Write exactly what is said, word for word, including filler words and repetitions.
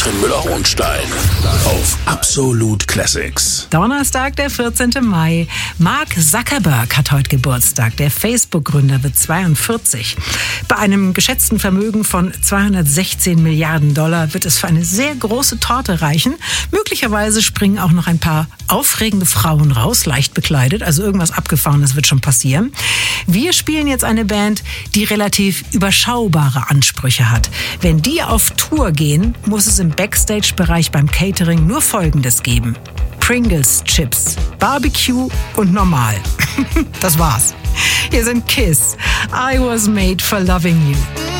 Katrin Müller-Hohenstein auf Absolut Classics. Donnerstag, der vierzehnte Mai. Mark Zuckerberg hat heute Geburtstag. Der Facebook-Gründer wird zweiundvierzig. Bei einem geschätzten Vermögen von zweihundertsechzehn Milliarden Dollar wird es für eine sehr große Torte reichen. Möglicherweise springen auch noch ein paar aufregende Frauen raus, leicht bekleidet. Also irgendwas Abgefahrenes wird schon passieren. Wir spielen jetzt eine Band, die relativ überschaubare Ansprüche hat. Wenn die auf Tour gehen, muss es im Backstage-Bereich beim Catering nur Folgendes geben: Pringles Chips, Barbecue und normal. Das war's. Hier sind Kiss. I was made for loving you.